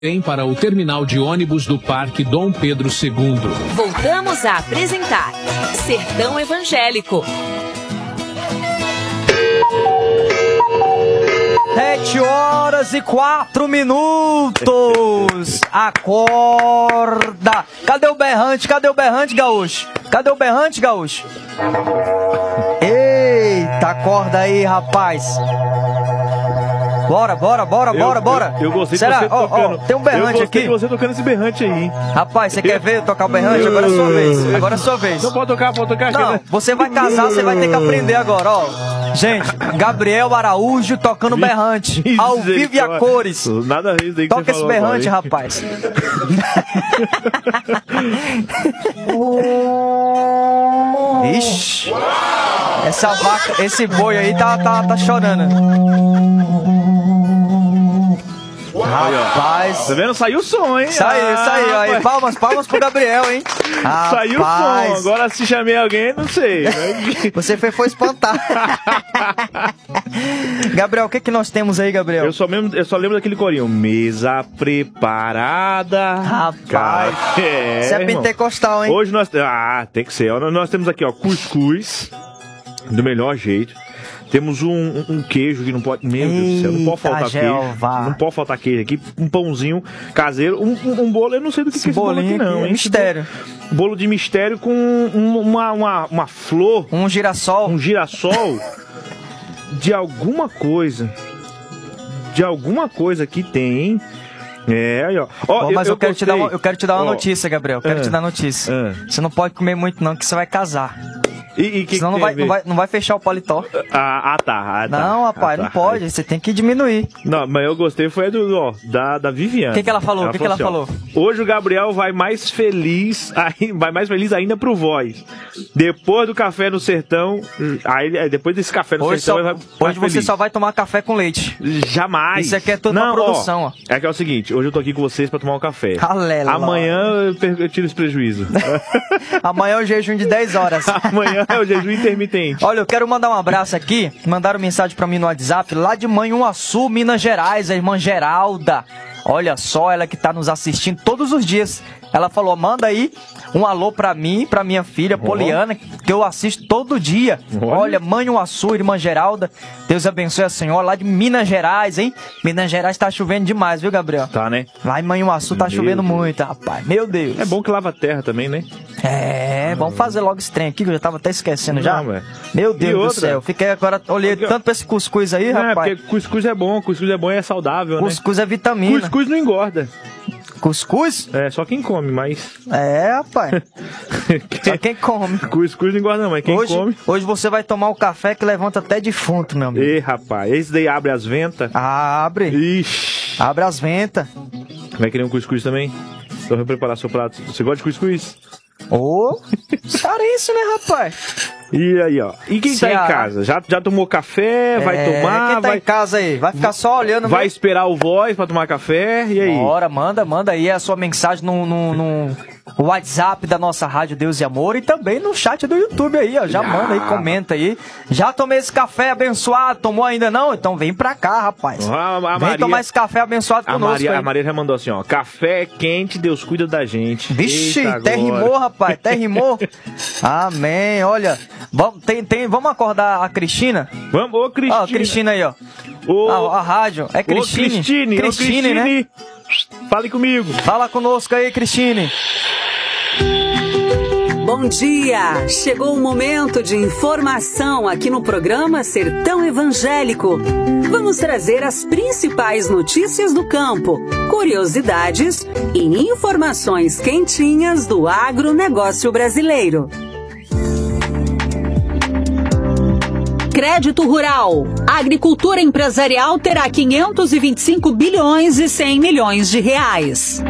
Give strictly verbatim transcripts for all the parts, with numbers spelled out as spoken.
Vem para o terminal de ônibus do Parque Dom Pedro segundo. Voltamos a apresentar Sertão Evangélico. Sete horas e quatro minutos. Acorda. Cadê o berrante? Cadê o berrante, gaúcho? Cadê o berrante, gaúcho? Eita, acorda aí, rapaz. Bora, bora, bora, bora, eu, bora. Eu, eu gostei Será? de você oh, tocando. Oh, tem um berrante eu aqui. Eu gostei de você tocando esse berrante aí. Rapaz, você quer ver eu tocar o berrante? Agora é sua vez. Agora é sua vez. Não pode tocar, pode tocar. Não, você vai casar, você vai ter que aprender agora, ó. Gente, Gabriel Araújo tocando berrante. Ao vivo e a cores. Nada a ver daí que Toca você esse falou berrante, agora, rapaz. Ixi. Essa vaca, esse boi aí tá, tá, tá chorando. Rapaz. Tá vendo? Saiu o som, hein? Saiu, ah, saiu. Aí, palmas, palmas pro Gabriel, hein? Saiu o som. Agora se chamei alguém, não sei. Você foi, foi espantar. Gabriel, o que que nós temos aí, Gabriel? Eu só, mesmo, eu só lembro daquele corinho. Mesa preparada. Rapaz. É, isso é pentecostal, hein? Hoje nós... Ah, tem que ser. Nós temos aqui, ó, cuscuz. Do melhor jeito. Temos um, um, um queijo que não pode... Meu Deus do céu, não pode faltar Jeová. queijo. Não pode faltar queijo aqui. Um pãozinho caseiro. Um, um, um bolo, eu não sei do que, que é esse bolo aqui, não. É hein? mistério. Bolo de mistério com um, uma, uma, uma flor. Um girassol. Um girassol de alguma coisa. De alguma coisa que tem, hein? É, aí, ó. ó oh, mas eu, eu, quero te dar uma, eu quero te dar uma oh. notícia, Gabriel. Eu quero ah. te dar notícia. Ah. Você não pode comer muito, não, que você vai casar. E, e que Senão que não, vai, não, vai, não vai fechar o paletó. Ah, ah tá. Ah, tá. Não, rapaz, ah, não tá. pode. Você tem que diminuir. Não, mas eu gostei foi do, ó, da, da Viviane. O que, que ela falou? O que, que ela assim, falou? Ó, hoje o Gabriel vai mais feliz, vai mais feliz ainda pro Voz. Depois do café no sertão, aí depois desse café no hoje sertão, só, vai hoje você feliz. só vai tomar café com leite. Jamais. Isso aqui é toda não, uma produção, ó, ó. É que é o seguinte, hoje eu tô aqui com vocês pra tomar um café. Alela. Amanhã eu, per- eu tiro esse prejuízo. Amanhã é o jejum de dez horas. Amanhã é o jejum intermitente. Olha, eu quero mandar um abraço aqui. Mandaram mensagem pra mim no WhatsApp, lá de Manhuaçu, Minas Gerais, a irmã Geralda. Olha só, ela que tá nos assistindo todos os dias. Ela falou, manda aí um alô pra mim, pra minha filha, oh. Poliana, que eu assisto todo dia. Olha, Olha Manhuaçu, irmã Geralda. Deus abençoe a senhora, lá de Minas Gerais, hein? Minas Gerais tá chovendo demais, viu, Gabriel? Tá, né? Lá em Manhuaçu tá Meu chovendo Deus. muito, rapaz. Meu Deus. É bom que lava a terra também, né? É, vamos fazer logo esse trem aqui, que eu já tava até esquecendo Não, já. Véio. Meu Deus do céu. Fiquei agora, olhei porque... tanto pra esse cuscuz aí, não, rapaz. É, porque cuscuz é bom, cuscuz é bom e é saudável, cuscuz né? Cuscuz é vitamina. Cuscuz não engorda. Cuscuz? É, só quem come, mas... É, rapaz. Só quem come. Cuscuz não engorda não, mas quem hoje, come... Hoje você vai tomar o café que levanta até defunto, meu amigo. Ê, rapaz, esse daí abre as ventas. Abre. Ixi. Abre as ventas. Vai querer um cuscuz também? Então vou preparar seu prato. Você gosta de cuscuz? Ô, oh, isso, né, rapaz? E aí, ó. E quem Ceará. tá em casa? Já, já tomou café? Vai é, tomar? Quem tá vai... em casa aí? Vai ficar só olhando. Vai mesmo? esperar o Voz pra tomar café? E aí? Bora, manda, manda aí a sua mensagem no, no, no WhatsApp da nossa Rádio Deus e Amor e também no chat do YouTube aí, ó. Já ah. manda aí, comenta aí. Já tomei esse café abençoado? Tomou ainda não? Então vem pra cá, rapaz. A, a vem Maria, tomar esse café abençoado a conosco. Maria, aí. a Maria já mandou assim, ó. Café quente, Deus cuida da gente. Vixe, Eita, até agora. rimou, rapaz. Até rimou. Amém. Olha, vamos, tem, tem, vamos acordar a Cristina? Vamos, ô Cristina. Ó, a Cristina aí, ó. Ô, a, a rádio. É Cristine. Ô, Cristine. Cristine, ô, Cristine, né? Fale comigo. Fala conosco aí, Cristine. Bom dia! Chegou o momento de informação aqui no programa Sertão Evangélico. Vamos trazer as principais notícias do campo, curiosidades e informações quentinhas do agronegócio brasileiro. Crédito Rural. A agricultura empresarial terá quinhentos e vinte e cinco bilhões e cem milhões de reais.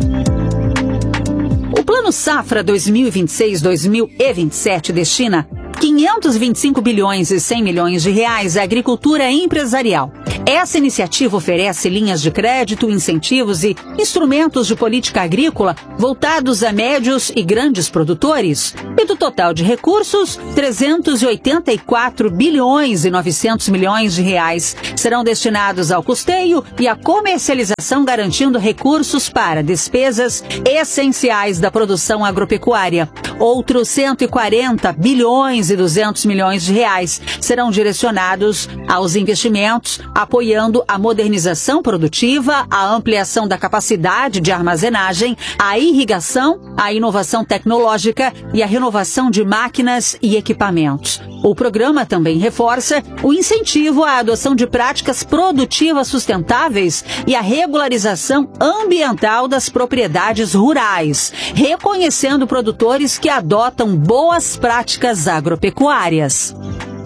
O Plano Safra dois mil e vinte e seis a dois mil e vinte e sete destina quinhentos e vinte e cinco bilhões e cem milhões de reais à agricultura empresarial. Essa iniciativa oferece linhas de crédito, incentivos e instrumentos de política agrícola voltados a médios e grandes produtores. E do total de recursos, trezentos e oitenta e quatro bilhões e novecentos milhões de reais serão destinados ao custeio e à comercialização, garantindo recursos para despesas essenciais da produção agropecuária. Outros cento e quarenta bilhões e duzentos milhões de reais serão direcionados aos investimentos, apoiando a modernização produtiva, a ampliação da capacidade de armazenagem, a irrigação, a inovação tecnológica e a renovação de máquinas e equipamentos. O programa também reforça o incentivo à adoção de práticas produtivas sustentáveis e a regularização ambiental das propriedades rurais, reconhecendo produtores que adotam boas práticas agropecuárias.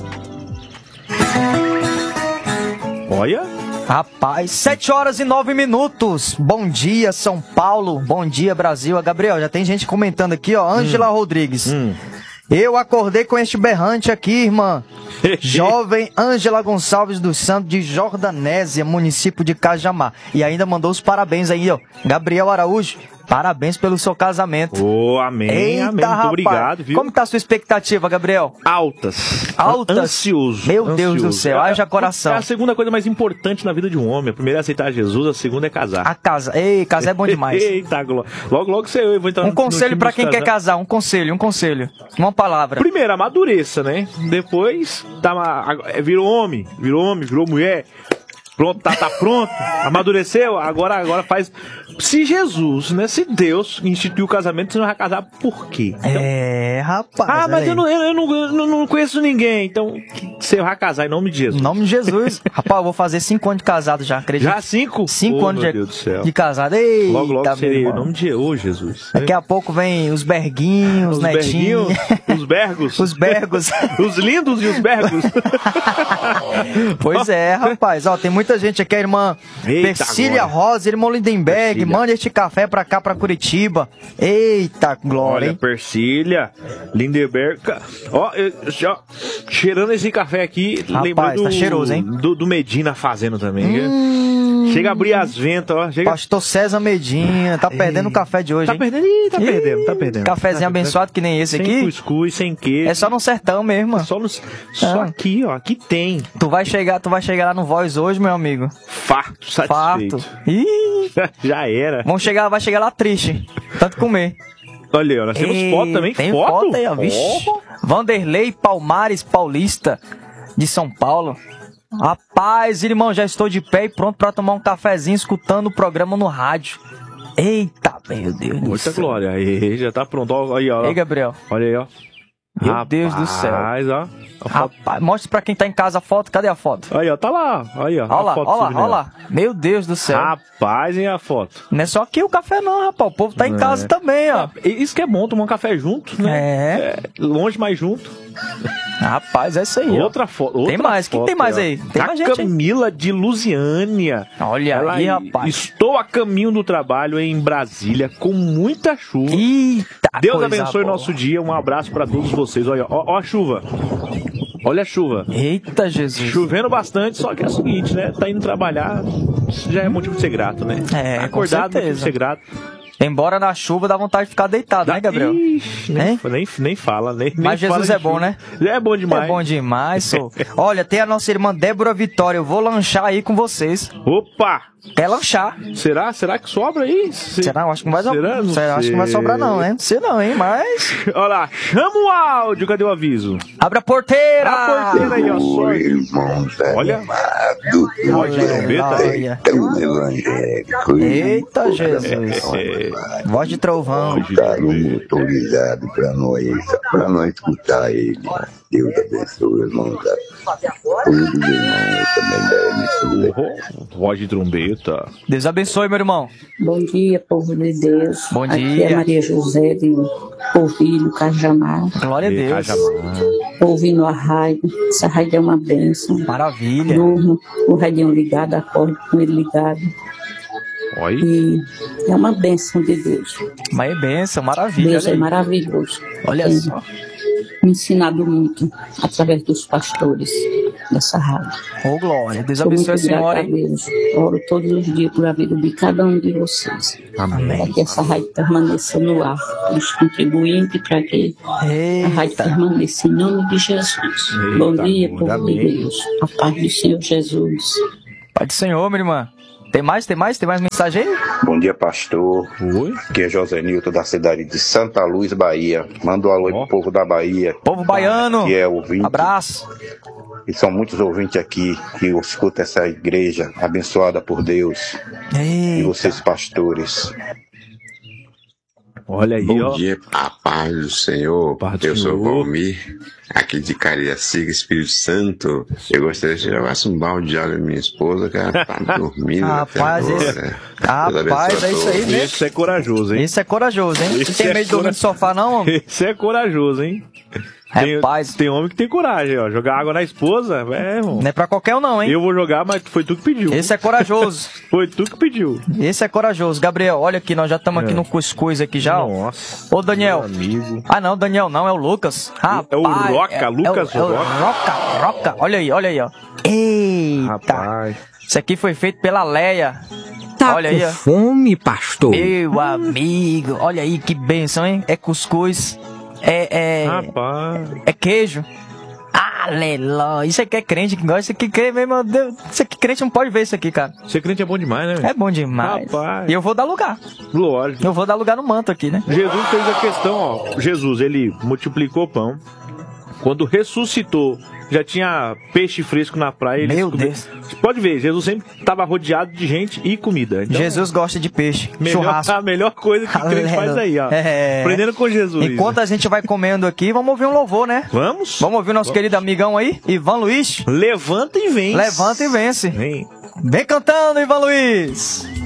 Olha. Rapaz, sete horas e nove minutos. Bom dia, São Paulo. Bom dia, Brasil. A Gabriel, já tem gente comentando aqui, ó. Ângela hum. Rodrigues. Hum. Eu acordei com este berrante aqui, irmã. Jovem Ângela Gonçalves dos Santos, de Jordanésia, município de Cajamar. E ainda mandou os parabéns aí, ó. Gabriel Araújo, parabéns pelo seu casamento. Oh, amém, Eita, amém. Muito rapaz. Obrigado, viu? Como tá a sua expectativa, Gabriel? Altas. Altas? Ansioso. Meu ansioso. Deus do céu, haja coração. É a segunda coisa mais importante na vida de um homem. A primeira é aceitar Jesus, a segunda é casar. A casa. Ei, casar é bom demais. Eita, logo, logo você eu vou entrar Um conselho pra quem quer casar, um conselho, um conselho. Uma palavra. Primeiro, amadureça, né? Depois, tá, virou homem, virou homem, virou mulher. Pronto, tá, tá pronto, amadureceu, agora, agora faz... Se Jesus, né, se Deus instituiu o casamento, você não vai casar por quê? Então, é, rapaz. Ah, mas eu não, eu, não, eu não, não conheço ninguém, então você vai casar em nome de Jesus. Em nome de Jesus. Rapaz, eu vou fazer cinco anos de casado já, acredito. Já cinco? Cinco oh, anos de, de, de casado. Eita, logo, logo seria em nome de oh, Jesus. Daqui a pouco vem os berguinhos, os netinhos. Berguinhos, os bergos. Os bergos. Os lindos e os bergos. Pois é, rapaz. Ó, tem muita gente aqui, a irmã Eita, Persília agora. Rosa, irmão Lindenberg, manda este café pra cá, pra Curitiba. Eita, glória. Olha, Persília, Lindenberg. Ó, ó, cheirando esse café aqui, rapaz, lembrando tá cheiroso, hein? Do, do Medina fazendo também. Hum, chega a abrir as ventas, ó. Chega... Pastor César Medina, tá perdendo o café de hoje, tá hein? Perdendo, ih, tá Ih, perdendo, tá perdendo. Cafézinho tá abençoado que nem esse sem aqui. Sem cuscuz, sem queijo. É só no sertão mesmo. Só, no, só ah. aqui, ó, aqui tem. Tu vai chegar, tu vai chegar lá no Voz hoje, meu amigo. Farto, satisfeito. Farto. Ih, já era. Vamos chegar, vai chegar lá triste, tanto comer. Olha aí, nós temos Ei, foto também, tem foto? foto aí, ó, vixe. Oh. Vanderlei Palmares Paulista, de São Paulo. Rapaz, irmão, já estou de pé e pronto pra tomar um cafezinho escutando o programa no rádio. Eita, meu Deus do Muita céu. glória, aí, já tá pronto, ó, aí, ó. Ei, Gabriel. Olha aí, ó. Meu Rapaz, Deus do céu. Ó, Rapaz, mostra pra quem tá em casa a foto. Cadê a foto? Aí, ó, tá lá. Aí, ó. Olha lá, olha lá, olha lá. Meu Deus do céu. Rapaz, hein, a foto. Não é só aqui o café não, rapaz. O povo tá em é. casa também, ó. Isso que é bom, tomar um café junto, né? É. é longe, mas junto. Rapaz, é isso aí. Outra foto. Tem mais, o que tem mais aí? Tem a mais gente Camila aí. De Lusiânia. Olha Ela aí, rapaz. Estou a caminho do trabalho em Brasília com muita chuva. Eita, Deus abençoe o nosso dia. Um abraço pra todos vocês. Olha, ó, ó a chuva. Olha a chuva. Eita, Jesus. Chovendo bastante, só que é o seguinte, né? Tá indo trabalhar, já é motivo de ser grato, né? É, acordado, motivo de ser grato. Embora na chuva dá vontade de ficar deitado, dá, né, Gabriel? Ixi, nem, nem, nem fala, nem Mas nem Jesus fala é bom, chuva. né? É bom demais. É bom demais, sou. Olha, tem a nossa irmã Débora Vitória. Eu vou lanchar aí com vocês. Opa! Quer lanchar? Será? Será que sobra aí? Se... Será? Eu acho que não vai sobrar. Será? Não Será? Acho que não vai sobrar, não, hein? Não sei não, hein? Mas. Olha lá, chama o áudio, cadê o aviso? Abre a porteira! A porteira aí, ó. Só... Irmãos olha. Voz de trombeta. Tão evangélico. Eita, Jesus. É. Voz de trovão. Carro motorizado pra nós, pra nós escutar ele. Deus abençoe, irmãos. Todos os irmãos também da emissora. Oh, voz de trombeta. Deus abençoe, meu irmão. Bom dia, povo de Deus. Bom Aqui dia. é Maria José de Polvilho, Cajamar. Glória a Deus. Cajamar. Ouvindo a rádio. Essa rádio é uma bênção. Maravilha. Durmo, o radinho ligado, acordo com ele ligado. Oi. E é uma bênção de Deus. Mas é bênção, maravilha. Deus é maravilhoso. Olha Tem só. me ensinado muito através dos pastores dessa rádio. Ô, oh, glória. Deus Sou abençoe a muito grata senhora. a Deus. Oro todos os dias por a vida de cada um de vocês. Amém. Para que essa rádio permaneça no ar. Os contribuintes para que Eita. a rádio permaneça em nome de Jesus. Eita, Bom dia, amor, povo de amém. Deus. A paz do Senhor Jesus. Pai do Senhor, minha irmã. Tem mais? Tem mais? Tem mais mensagem aí? Bom dia, pastor. Oi? Aqui é José Nilton, da cidade de Santa Luz, Bahia. Manda um alô aí Ó. pro povo da Bahia. Povo baiano. Que é ouvinte. Abraço. E são muitos ouvintes aqui que escutam essa igreja abençoada por Deus. E Eita. vocês, pastores. Olha aí, Bom ó. dia, a paz do Senhor. Paz do Eu sou Senhor. Valmir, aqui de Cariacica, Espírito Santo. Eu gostaria que você jogasse um balde de água na minha esposa, que ela tá dormindo até Rapaz, agora. esse- Deus Rapaz, abençoe é isso aí, todos. né? Esse é corajoso, hein? Esse é corajoso, hein? Esse Não tem é medo de dormir cora- no sofá, não, homem? Esse é corajoso, hein? Tem, Rapaz. tem homem que tem coragem, ó. Jogar água na esposa, é, irmão. Não é pra qualquer um, não, hein? Eu vou jogar, mas foi tu que pediu. Esse é corajoso. Foi tu que pediu. Esse é corajoso. Gabriel, olha aqui, nós já estamos aqui É. no cuscuz aqui já. ó. Nossa. Ô, Daniel. Meu amigo. Ah, não, Daniel não, é o Lucas. Rapaz, É o Roca, Lucas é o, é o Roca. Roca, Roca. Olha aí, olha aí, ó. Eita. Rapaz. Isso aqui foi feito pela Leia. Tá Olha com aí, ó. fome, pastor? Meu amigo, olha aí que bênção, hein? É cuscuz, é, é, Rapaz. é queijo. Aleluia. Isso aqui é crente que gosta. Isso aqui, crente, meu Deus. Isso aqui, crente não pode ver isso aqui, cara. Ser crente é bom demais, né? É bom demais. Rapaz. E eu vou dar lugar. Lógico. Eu vou dar lugar no manto aqui, né? Jesus fez a questão, ó. Jesus, ele multiplicou o pão. Quando ressuscitou, já tinha peixe fresco na praia. Eles Meu comi- Deus. Você pode ver, Jesus sempre estava rodeado de gente e comida. Então, Jesus gosta de peixe, melhor, churrasco. a melhor coisa que o crente faz aí, ó. É. Aprendendo com Jesus. Enquanto a gente vai comendo aqui, vamos ouvir um louvor, né? Vamos? Vamos ouvir o nosso querido amigão aí, Ivan Luiz. Levanta e vence. Levanta e vence. Vem. Vem cantando, Ivan Luiz.